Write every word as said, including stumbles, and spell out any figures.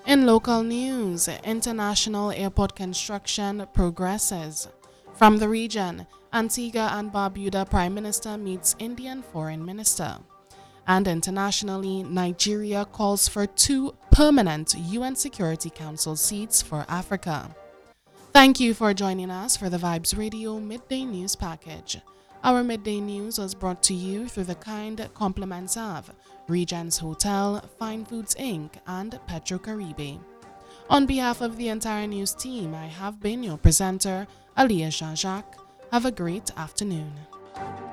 In local news, international airport construction progresses. From the region, Antigua and Barbuda Prime Minister meets Indian Foreign Minister. And internationally, Nigeria calls for two permanent U N Security Council seats for Africa. Thank you for joining us for the Vibes Radio Midday News Package. Our midday news was brought to you through the kind compliments of Regents Hotel, Fine Foods Incorporated, and Petro Caribe. On behalf of the entire news team, I have been your presenter, Aliyah Jean-Jacques. Have a great afternoon.